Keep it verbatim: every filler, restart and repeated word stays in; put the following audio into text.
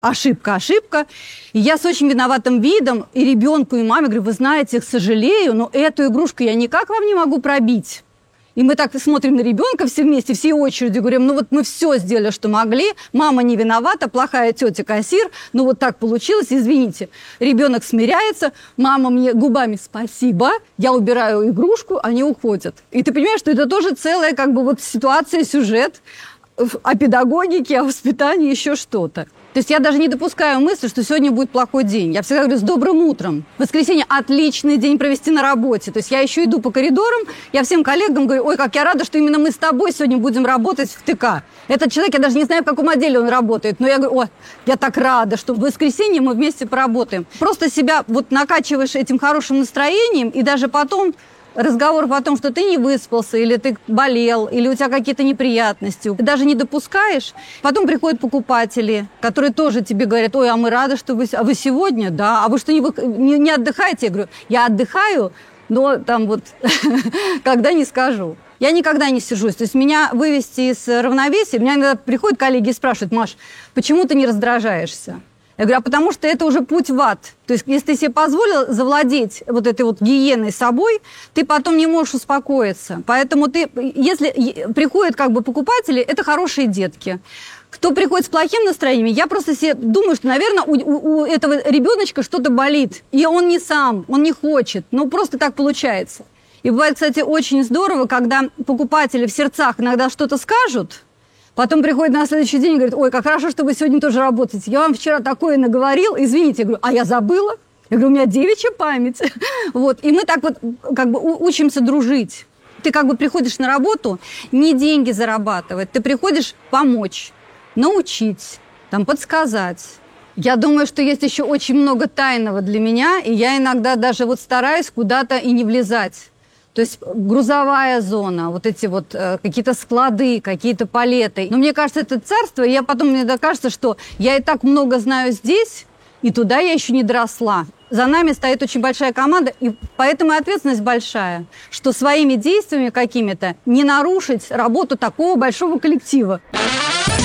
ошибка, ошибка. И я с очень виноватым видом и ребенку, и маме говорю, вы знаете, сожалею, но эту игрушку я никак вам не могу пробить. И мы так смотрим на ребенка все вместе, всей очередью, говорим, ну вот мы все сделали, что могли, мама не виновата, плохая тетя кассир, ну вот так получилось, извините. Ребенок смиряется, мама мне губами спасибо, я убираю игрушку, они уходят. И ты понимаешь, что это тоже целая как бы вот ситуация, сюжет о педагогике, о воспитании, еще что-то. То есть я даже не допускаю мысли, что сегодня будет плохой день. Я всегда говорю с добрым утром. Воскресенье – отличный день провести на работе. То есть я еще иду по коридорам, я всем коллегам говорю, ой, как я рада, что именно мы с тобой сегодня будем работать в ТК. Этот человек, я даже не знаю, в каком отделе он работает, но я говорю, ой, я так рада, что в воскресенье мы вместе поработаем. Просто себя вот накачиваешь этим хорошим настроением, и даже потом разговоров о том, что ты не выспался, или ты болел, или у тебя какие-то неприятности, ты даже не допускаешь. Потом приходят покупатели, которые тоже тебе говорят, ой, а мы рады, что вы... А вы сегодня? Да. А вы что, не, вы... не, не отдыхаете? Я говорю, я отдыхаю, но там вот когда не скажу. Я никогда не сижусь. То есть меня вывести из равновесия, меня иногда приходят коллеги и спрашивают, Маш, почему ты не раздражаешься? Я говорю, а потому что это уже путь в ад. То есть, если ты себе позволил завладеть вот этой вот гиеной собой, ты потом не можешь успокоиться. Поэтому ты, если приходят как бы покупатели, это хорошие детки. Кто приходит с плохим настроением, я просто себе думаю, что, наверное, у, у, у этого ребеночка что-то болит. И он не сам, он не хочет. Ну, просто так получается. И бывает, кстати, очень здорово, когда покупатели в сердцах иногда что-то скажут, потом приходит на следующий день и говорит, ой, как хорошо, что вы сегодня тоже работаете. Я вам вчера такое наговорил, извините. Я говорю, а я забыла? Я говорю, у меня девичья память. Вот. И мы так вот как бы учимся дружить. Ты как бы приходишь на работу не деньги зарабатывать, ты приходишь помочь, научить, там, подсказать. Я думаю, что есть еще очень много тайного для меня, и я иногда даже вот стараюсь куда-то и не влезать. То есть грузовая зона, вот эти вот э, какие-то склады, какие-то палеты. Но мне кажется, это царство, и я потом, мне кажется, что я и так много знаю здесь, и туда я еще не доросла. За нами стоит очень большая команда, и поэтому и ответственность большая, что своими действиями какими-то не нарушить работу такого большого коллектива.